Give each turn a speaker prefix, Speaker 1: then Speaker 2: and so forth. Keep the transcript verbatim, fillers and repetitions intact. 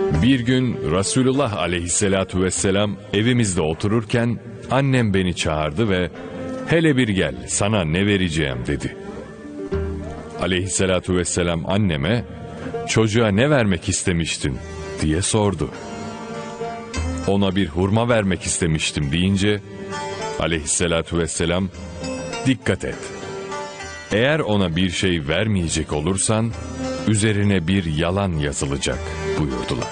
Speaker 1: Bir gün Resulullah aleyhissalatu vesselam evimizde otururken annem beni çağırdı ve hele bir gel sana ne vereceğim dedi. Aleyhissalatu vesselam anneme çocuğa ne vermek istemiştin diye sordu. Ona bir hurma vermek istemiştim deyince aleyhissalatu vesselam dikkat et. Eğer ona bir şey vermeyecek olursan üzerine bir yalan yazılacak buyurdular.